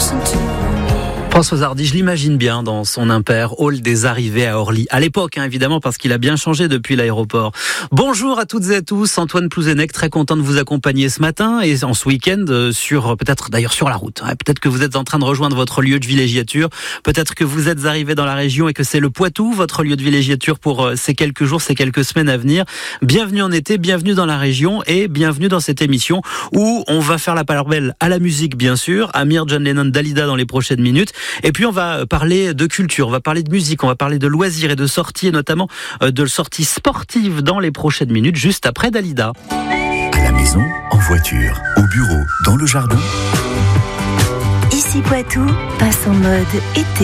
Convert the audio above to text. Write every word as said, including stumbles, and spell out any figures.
François Hardy, je l'imagine bien dans son impair hall des arrivées à Orly. À l'époque, hein, évidemment, parce qu'il a bien changé depuis l'aéroport. Bonjour à toutes et à tous, Antoine Plouzenec, très content de vous accompagner ce matin et en ce week-end sur, peut-être d'ailleurs sur la route. Hein, peut-être que vous êtes en train de rejoindre votre lieu de villégiature. Peut-être que vous êtes arrivé dans la région et que c'est le Poitou, votre lieu de villégiature pour ces quelques jours, ces quelques semaines à venir. Bienvenue en été, bienvenue dans la région et bienvenue dans cette émission où on va faire la part belle à la musique, bien sûr. Amir, John Lennon, Dalida dans les prochaines minutes. Et puis on va parler de culture, on va parler de musique, on va parler de loisirs et de sorties, et notamment de sorties sportives dans les prochaines minutes, juste après Dalida. À la maison, en voiture, au bureau, dans le jardin. Ici Poitou passe en mode été.